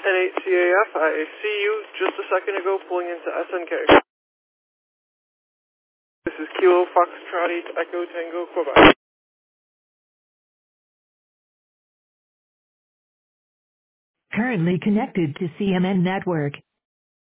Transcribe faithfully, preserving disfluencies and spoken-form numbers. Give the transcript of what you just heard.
N eight C A F, I see you just a second ago pulling into S N K. This is Kilo Foxtrot eight Echo Tango, Quebec. Currently connected to C M N network.